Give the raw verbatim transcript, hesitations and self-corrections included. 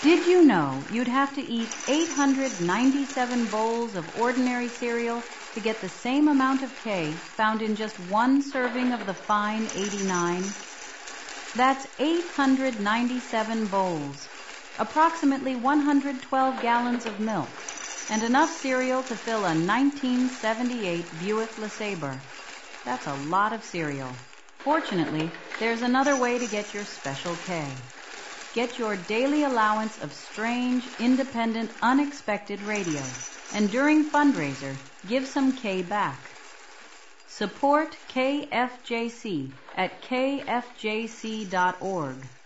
Did you know you'd have to eat eight hundred ninety-seven bowls of ordinary cereal to get the same amount of K found in just one serving of the fine eighty-nine? That's eight hundred ninety-seven bowls, approximately one hundred twelve gallons of milk, and enough cereal to fill a nineteen seventy-eight Buick LeSabre. That's a lot of cereal. Fortunately, there's another way to get your special K. Get your daily allowance of strange, independent, unexpected radio, and during fundraiser, give some K back. Support K F J C at K F J C dot org.